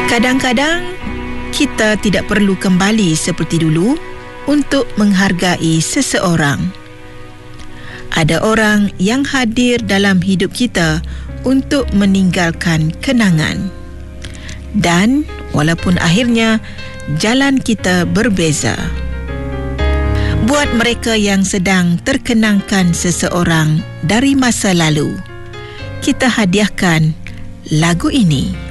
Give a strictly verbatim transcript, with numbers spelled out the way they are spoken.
Kadang-kadang kita tidak perlu kembali seperti dulu untuk menghargai seseorang. Ada orang yang hadir dalam hidup kita untuk meninggalkan kenangan. Dan walaupun akhirnya jalan kita berbeza. Buat mereka yang sedang terkenangkan seseorang dari masa lalu, kita hadiahkan lagu ini.